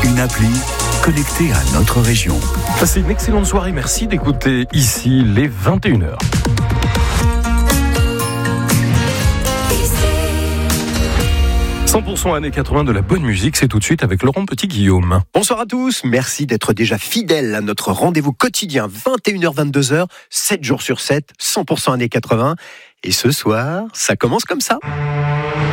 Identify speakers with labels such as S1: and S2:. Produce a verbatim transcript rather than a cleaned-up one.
S1: une appli connectée à notre région.
S2: Passez une excellente soirée, merci d'écouter ici les vingt et une heures. cent pour cent années quatre-vingts de la bonne musique, c'est tout de suite avec Laurent Petit-Guillaume.
S3: Bonsoir à tous, merci d'être déjà fidèles à notre rendez-vous quotidien vingt et une heures vingt-deux heures, sept jours sur sept, cent pour cent années quatre-vingts. Et ce soir, ça commence comme ça.